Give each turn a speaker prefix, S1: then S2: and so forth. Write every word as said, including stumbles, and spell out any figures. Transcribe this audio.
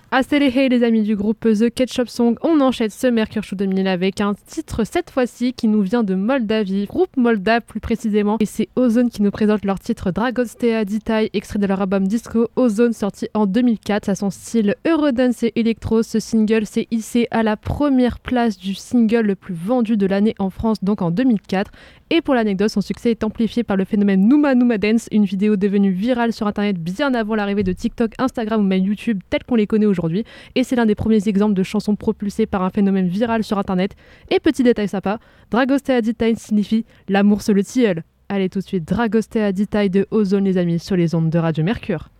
S1: Assez les hey les amis du groupe The Ketchup Song, on enchaîne ce Mercure Show deux mille avec un titre cette fois-ci qui nous vient de Moldavie, groupe moldave plus précisément, et c'est Ozone qui nous présente leur titre Dragostea Ditai, extrait de leur album Disco Ozone sorti en deux mille quatre. À son style Eurodance et Electro, ce single s'est hissé à la première place du single le plus vendu de l'année en France, donc en deux mille quatre. Et pour l'anecdote, son succès est amplifié par le phénomène Numa Numa Dance, une vidéo devenue virale sur internet bien avant l'arrivée de TikTok, Instagram ou même YouTube tels qu'on les connaît aujourd'hui. Et c'est l'un des premiers exemples de chansons propulsées par un phénomène viral sur internet. Et petit détail sympa, Dragostea Ditai signifie l'amour sur le tilleul. Allez tout de suite, Dragostea Ditai de Ozone les amis sur les ondes de Radio Mercure.